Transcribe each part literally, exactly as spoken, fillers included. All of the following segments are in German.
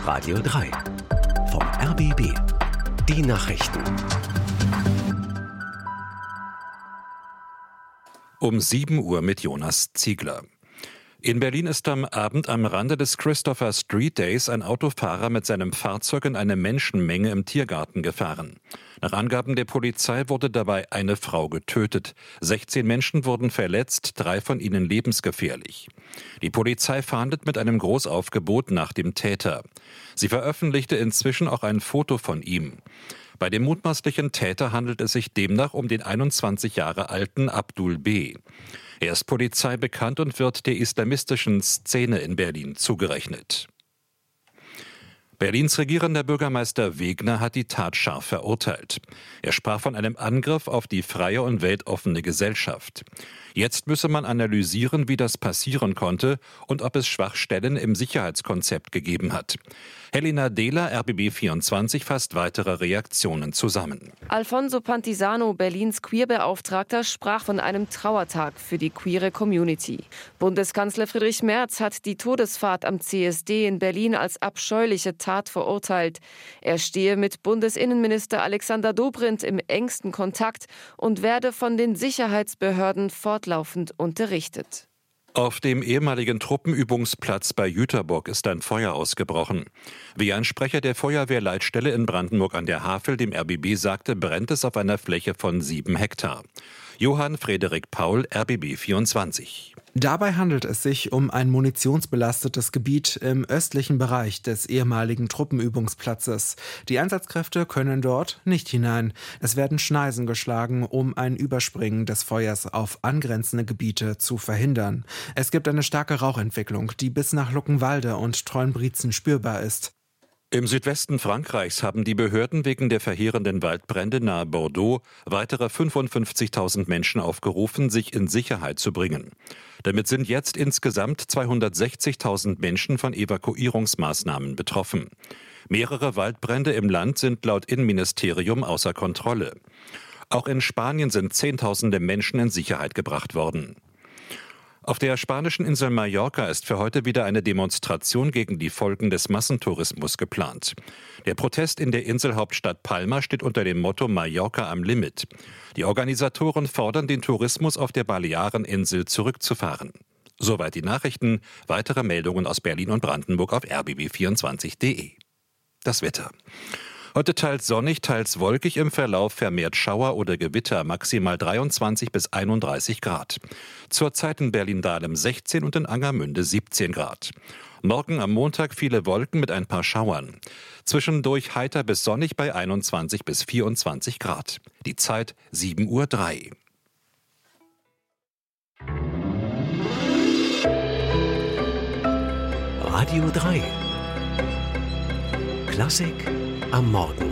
Radio drei. Vom R B B. Die Nachrichten. Um sieben Uhr mit Jonas Ziegler. In Berlin ist am Abend am Rande des Christopher Street Days ein Autofahrer mit seinem Fahrzeug in eine Menschenmenge im Tiergarten gefahren. Nach Angaben der Polizei wurde dabei eine Frau getötet. sechzehn Menschen wurden verletzt, drei von ihnen lebensgefährlich. Die Polizei fahndet mit einem Großaufgebot nach dem Täter. Sie veröffentlichte inzwischen auch ein Foto von ihm. Bei dem mutmaßlichen Täter handelt es sich demnach um den einundzwanzig Jahre alten Abdul B. Er ist Polizei bekannt und wird der islamistischen Szene in Berlin zugerechnet. Berlins regierender Bürgermeister Wegner hat die Tat scharf verurteilt. Er sprach von einem Angriff auf die freie und weltoffene Gesellschaft. Jetzt müsse man analysieren, wie das passieren konnte und ob es Schwachstellen im Sicherheitskonzept gegeben hat. Helena Dehler, R B B vierundzwanzig, fasst weitere Reaktionen zusammen. Alfonso Pantisano, Berlins Queerbeauftragter, sprach von einem Trauertag für die queere Community. Bundeskanzler Friedrich Merz hat die Todesfahrt am C S D in Berlin als abscheuliche Tat verurteilt. Er stehe mit Bundesinnenminister Alexander Dobrindt im engsten Kontakt und werde von den Sicherheitsbehörden fortlaufend unterrichtet. Auf dem ehemaligen Truppenübungsplatz bei Jüterbock ist ein Feuer ausgebrochen. Wie ein Sprecher der Feuerwehrleitstelle in Brandenburg an der Havel dem R B B sagte, brennt es auf einer Fläche von sieben Hektar. Johann Frederik Paul, R B B vierundzwanzig. Dabei handelt es sich um ein munitionsbelastetes Gebiet im östlichen Bereich des ehemaligen Truppenübungsplatzes. Die Einsatzkräfte können dort nicht hinein. Es werden Schneisen geschlagen, um ein Überspringen des Feuers auf angrenzende Gebiete zu verhindern. Es gibt eine starke Rauchentwicklung, die bis nach Luckenwalde und Treuenbrietzen spürbar ist. Im Südwesten Frankreichs haben die Behörden wegen der verheerenden Waldbrände nahe Bordeaux weitere fünfundfünfzigtausend Menschen aufgerufen, sich in Sicherheit zu bringen. Damit sind jetzt insgesamt zweihundertsechzigtausend Menschen von Evakuierungsmaßnahmen betroffen. Mehrere Waldbrände im Land sind laut Innenministerium außer Kontrolle. Auch in Spanien sind Zehntausende Menschen in Sicherheit gebracht worden. Auf der spanischen Insel Mallorca ist für heute wieder eine Demonstration gegen die Folgen des Massentourismus geplant. Der Protest in der Inselhauptstadt Palma steht unter dem Motto Mallorca am Limit. Die Organisatoren fordern, den Tourismus auf der Baleareninsel zurückzufahren. Soweit die Nachrichten. Weitere Meldungen aus Berlin und Brandenburg auf r b b vierundzwanzig punkt d e. Das Wetter. Heute teils sonnig, teils wolkig, im Verlauf vermehrt Schauer oder Gewitter, maximal dreiundzwanzig bis einunddreißig Grad. Zurzeit in Berlin-Dahlem sechzehn und in Angermünde siebzehn Grad. Morgen am Montag viele Wolken mit ein paar Schauern. Zwischendurch heiter bis sonnig bei einundzwanzig bis vierundzwanzig Grad. Die Zeit sieben Uhr drei. Radio drei. Klassik am Morgen.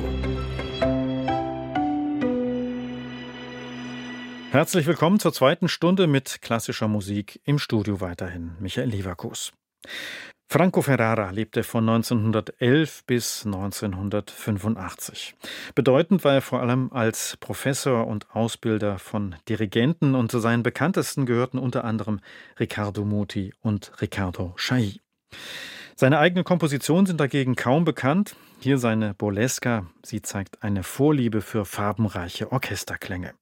Herzlich willkommen zur zweiten Stunde mit klassischer Musik. Im Studio weiterhin Michael Leverkus. Franco Ferrara lebte von neunzehnhundertelf bis neunzehnhundertfünfundachtzig. Bedeutend war er vor allem als Professor und Ausbilder von Dirigenten und zu seinen bekanntesten gehörten unter anderem Riccardo Muti und Riccardo Chailly. Seine eigenen Kompositionen sind dagegen kaum bekannt. Hier seine Burlesca. Sie zeigt eine Vorliebe für farbenreiche Orchesterklänge.